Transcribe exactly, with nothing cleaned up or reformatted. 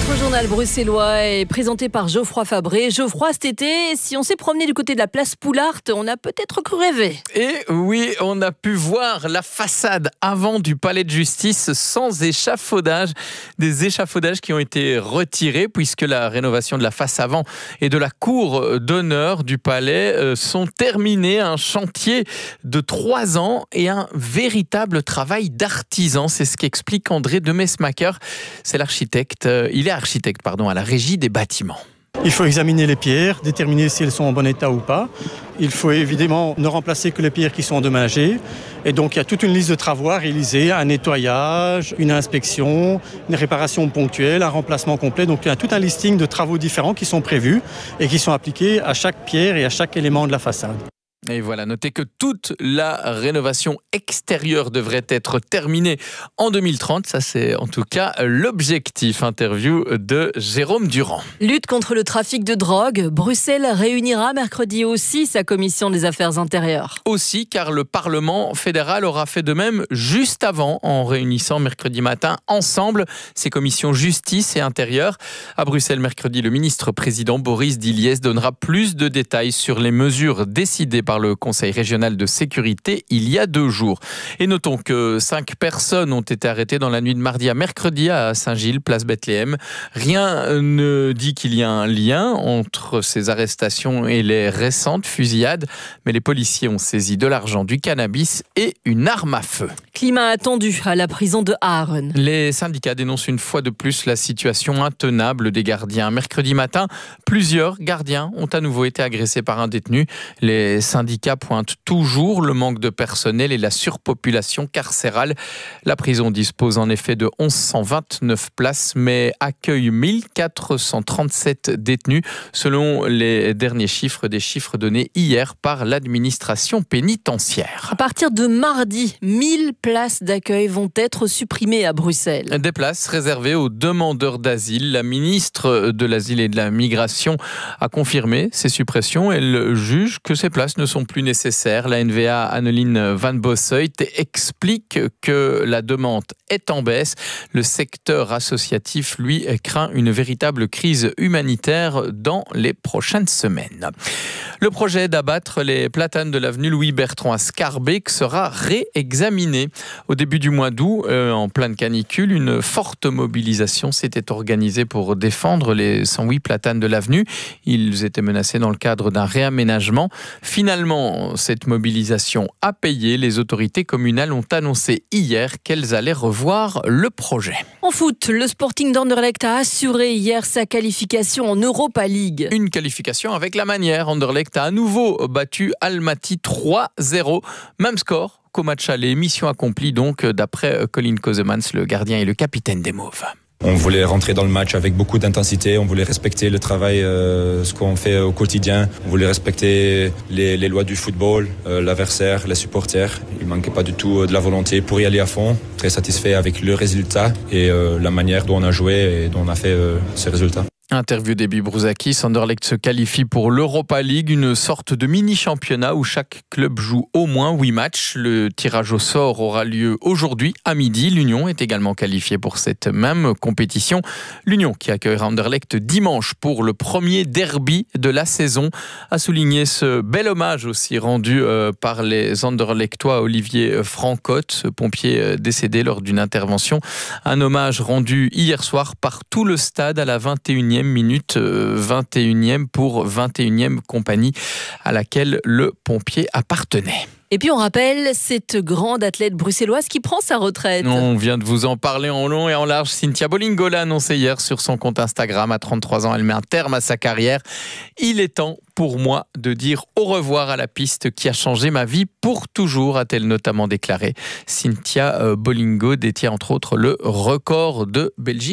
Votre journal bruxellois est présenté par Geoffroy Fabré. Geoffroy, cet été, si on s'est promené du côté de la place Poulart, on a peut-être cru rêver. Et oui, on a pu voir la façade avant du palais de justice sans échafaudage. Des échafaudages qui ont été retirés puisque la rénovation de la face avant et de la cour d'honneur du palais sont terminés. Un chantier de trois ans et un véritable travail d'artisan. C'est ce qu'explique André de Mesmaker. C'est l'architecte. Il est architecte pardon, à la régie des bâtiments. Il faut examiner les pierres, déterminer si elles sont en bon état ou pas. Il faut évidemment ne remplacer que les pierres qui sont endommagées. Et donc il y a toute une liste de travaux à réaliser, un nettoyage, une inspection, une réparation ponctuelle, un remplacement complet. Donc il y a tout un listing de travaux différents qui sont prévus et qui sont appliqués à chaque pierre et à chaque élément de la façade. Et voilà, notez que toute la rénovation extérieure devrait être terminée en deux mille trente. Ça, c'est en tout cas l'objectif. Interview de Jérôme Durand. Lutte contre le trafic de drogue. Bruxelles réunira mercredi aussi sa commission des affaires intérieures. Aussi, car le Parlement fédéral aura fait de même juste avant, en réunissant mercredi matin ensemble ses commissions justice et intérieure. À Bruxelles, mercredi, le ministre-président Boris Diliès donnera plus de détails sur les mesures décidées par le Conseil régional de sécurité il y a deux jours. Et notons que cinq personnes ont été arrêtées dans la nuit de mardi à mercredi à Saint-Gilles, place Bethléem. Rien ne dit qu'il y a un lien entre ces arrestations et les récentes fusillades, mais les policiers ont saisi de l'argent, du cannabis et une arme à feu. Climat attendu à la prison de Aaren. Les syndicats dénoncent une fois de plus la situation intenable des gardiens. Mercredi matin, plusieurs gardiens ont à nouveau été agressés par un détenu. Les syndicats pointent toujours le manque de personnel et la surpopulation carcérale. La prison dispose en effet de mille onze cent vingt-neuf places, mais accueille mille quatre cent trente-sept détenus, selon les derniers chiffres, des chiffres donnés hier par l'administration pénitentiaire. À partir de mardi, mille places d'accueil vont être supprimées à Bruxelles. Des places réservées aux demandeurs d'asile. La ministre de l'Asile et de la Migration a confirmé ces suppressions. Elle juge que ces places ne sont plus nécessaires. La N V A Anneline Van Bossuit explique que la demande est en baisse. Le secteur associatif, lui, craint une véritable crise humanitaire dans les prochaines semaines. Le projet d'abattre les platanes de l'avenue Louis-Bertrand à Scarbeck sera réexaminé. Au début du mois d'août, euh, en pleine canicule, une forte mobilisation s'était organisée pour défendre les cent huit platanes de l'avenue. Ils étaient menacés dans le cadre d'un réaménagement. Finalement, cette mobilisation a payé. Les autorités communales ont annoncé hier qu'elles allaient revoir le projet. En foot, le Sporting d'Anderlecht a assuré hier sa qualification en Europa League. Une qualification avec la manière. Anderlecht a à nouveau battu Almaty trois zéro. Même score qu'au match aller. Mission accomplie donc d'après Colin Kozemans, le gardien et le capitaine des Mauves. On voulait rentrer dans le match avec beaucoup d'intensité, on voulait respecter le travail, euh, ce qu'on fait au quotidien, on voulait respecter les, les lois du football, euh, l'adversaire, les supporters. Il ne manquait pas du tout de la volonté pour y aller à fond. Très satisfait avec le résultat et euh, la manière dont on a joué et dont on a fait euh, ce résultat. Interview d'Ebi Brouzakis. Anderlecht se qualifie pour l'Europa League, une sorte de mini-championnat où chaque club joue au moins huit matchs. Le tirage au sort aura lieu aujourd'hui à midi. L'Union est également qualifiée pour cette même compétition. L'Union qui accueillera Anderlecht dimanche pour le premier derby de la saison. A souligné ce bel hommage aussi rendu euh, par les Anderlechtois à Olivier Francotte, ce pompier euh, décédé lors d'une intervention. Un hommage rendu hier soir par tout le stade à la vingt et unième minute, vingt et unième pour vingt et unième compagnie à laquelle le pompier appartenait. Et puis on rappelle cette grande athlète bruxelloise qui prend sa retraite. On vient de vous en parler en long et en large. Cynthia Bolingo l'a annoncé hier sur son compte Instagram. À trente-trois ans, elle met un terme à sa carrière. Il est temps pour moi de dire au revoir à la piste qui a changé ma vie pour toujours, a-t-elle notamment déclaré. Cynthia Bolingo détient entre autres le record de Belgique.